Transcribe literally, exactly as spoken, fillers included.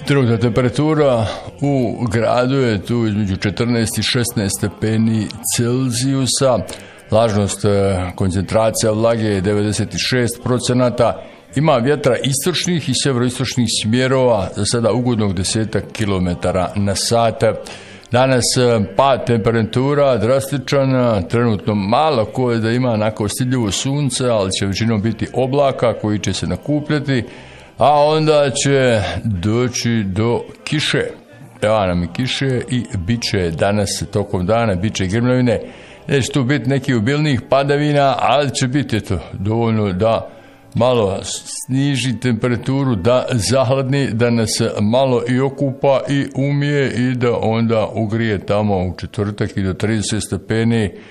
Trenutna temperatura u gradu je tu između četrnaest i šesnaest stepeni Celzijusa. Vlažnost koncentracija vlage je devedeset šest procenata. Ima vjetra istočnih i sjeveroistočnih smjerova, za sada ugodnog desetak kilometara na sat. Danas pad temperatura drastičan, trenutno malo koje da ima onako stidljivo sunce, ali će većinom biti oblaka koji će se nakupljati, a onda će doći do kiše. Evo nam i kiše i bit će danas tokom dana, bit će grmljavine. Neće tu biti neki obilnih padavina, ali će biti eto, dovoljno da malo sniži temperaturu, da zahladni, da nas malo i okupa i umije i da onda ugrije tamo u četvrtak i do trideset stepeni.